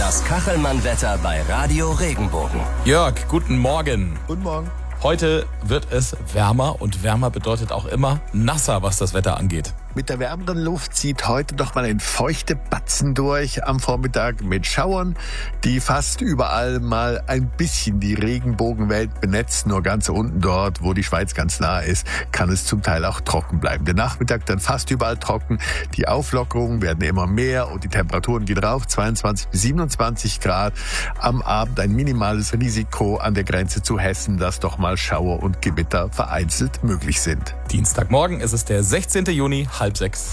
Das Kachelmann-Wetter bei Radio Regenbogen. Jörg, guten Morgen. Guten Morgen. Heute wird es wärmer und wärmer bedeutet auch immer nasser, was das Wetter angeht. Mit der wärmeren Luft zieht heute noch mal ein feuchte Batzen durch am Vormittag mit Schauern, die fast überall mal ein bisschen die Regenbogenwelt benetzen. Nur ganz unten dort, wo die Schweiz ganz nah ist, kann es zum Teil auch trocken bleiben. Der Nachmittag dann fast überall trocken. Die Auflockerungen werden immer mehr und die Temperaturen gehen rauf, 22 bis 27 Grad. Am Abend ein minimales Risiko an der Grenze zu Hessen, dass doch mal Schauer und Gewitter vereinzelt möglich sind. Dienstagmorgen ist es der 16. Juni, 5:30.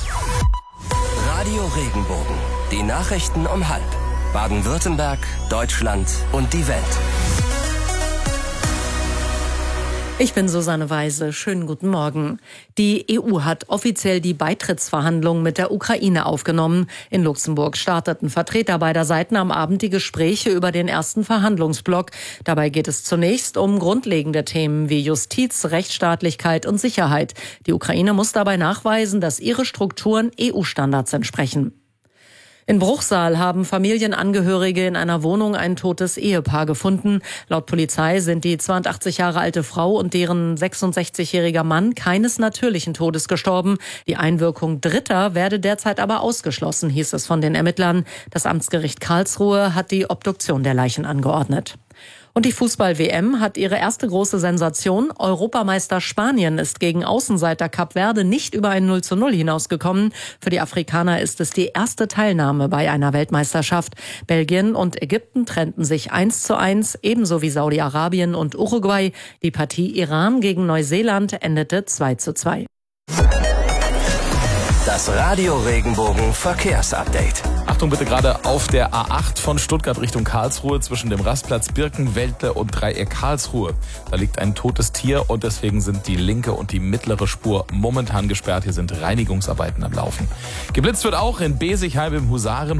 Radio Regenbogen. Die Nachrichten um 5. Baden-Württemberg, Deutschland und die Welt. Ich bin Susanne Weise. Schönen guten Morgen. Die EU hat offiziell die Beitrittsverhandlungen mit der Ukraine aufgenommen. In Luxemburg starteten Vertreter beider Seiten am Abend die Gespräche über den ersten Verhandlungsblock. Dabei geht es zunächst um grundlegende Themen wie Justiz, Rechtsstaatlichkeit und Sicherheit. Die Ukraine muss dabei nachweisen, dass ihre Strukturen EU-Standards entsprechen. In Bruchsal haben Familienangehörige in einer Wohnung ein totes Ehepaar gefunden. Laut Polizei sind die 82 Jahre alte Frau und deren 66-jähriger Mann keines natürlichen Todes gestorben. Die Einwirkung Dritter werde derzeit aber ausgeschlossen, hieß es von den Ermittlern. Das Amtsgericht Karlsruhe hat die Obduktion der Leichen angeordnet. Und die Fußball-WM hat ihre erste große Sensation. Europameister Spanien ist gegen Außenseiter Kap Verde nicht über ein 0:0 hinausgekommen. Für die Afrikaner ist es die erste Teilnahme bei einer Weltmeisterschaft. Belgien und Ägypten trennten sich 1:1, ebenso wie Saudi-Arabien und Uruguay. Die Partie Iran gegen Neuseeland endete 2:2. Das Radio Regenbogen Verkehrsupdate. Achtung bitte gerade auf der A8 von Stuttgart Richtung Karlsruhe zwischen dem Rastplatz Birkenwäldle und Dreieck Karlsruhe. Da liegt ein totes Tier und deswegen sind die linke und die mittlere Spur momentan gesperrt. Hier sind Reinigungsarbeiten am Laufen. Geblitzt wird auch in Besigheim im Husaren.